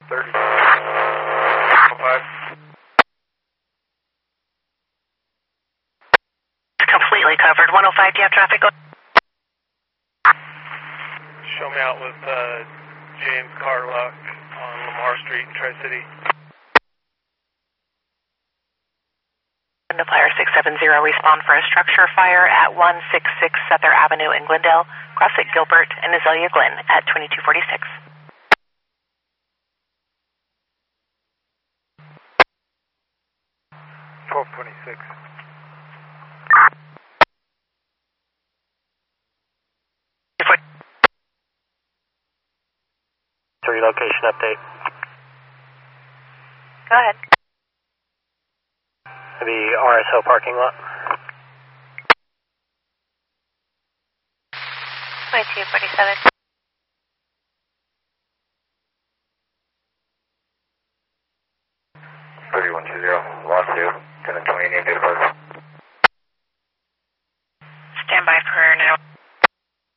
30. 5. Completely covered. 105, do you have traffic? Show me out with James Carluck on Lamar Street in Tri-City. Flyer 670, respond for a structure fire at 166 Suther Avenue in Glendale. Cross at Gilbert and Azalea Glen at 2246. Relocation update. Go ahead. The RSO parking lot. 2247. Lost you. 1020 date of birth. Stand by for now.